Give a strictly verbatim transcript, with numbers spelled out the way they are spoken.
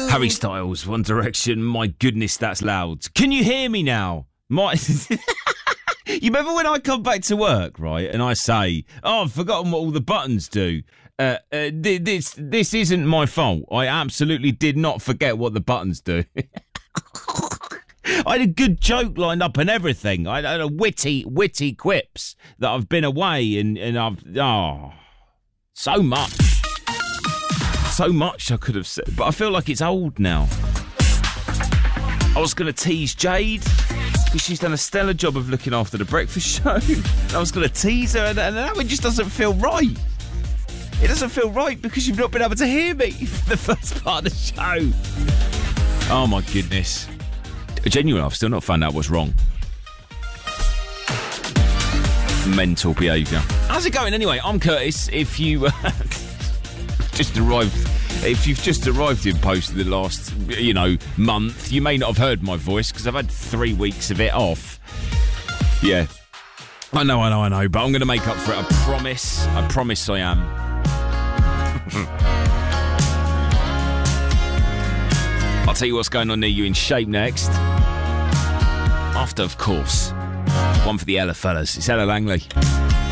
Harry Styles, One Direction. My goodness, that's loud. Can you hear me now? My... You remember when I come back to work, right, and I say, oh, I've forgotten what all the buttons do. Uh, uh, th- this this isn't my fault. I absolutely did not forget what the buttons do. I had a good joke lined up and everything. I had a witty, witty quips that I've been away and, and I've... Oh, so much. So much I could have said. But I feel like it's old now. I was going to tease Jade because she's done a stellar job of looking after the breakfast show. I was going to tease her and, and now it just doesn't feel right. It doesn't feel right because you've not been able to hear me for the first part of the show. Oh, my goodness. Genuinely, I've still not found out what's wrong. Mental behaviour. How's it going anyway? I'm Curtis. If you uh, just arrived, if you've just arrived in post in the last, you know, month, you may not have heard my voice because I've had three weeks of it off. Yeah, I know, I know, I know, but I'm going to make up for it. I promise. I promise I am. I'll tell you what's going on near you in Shape next. After, of course, one for the Ella fellas. It's Ella Langley.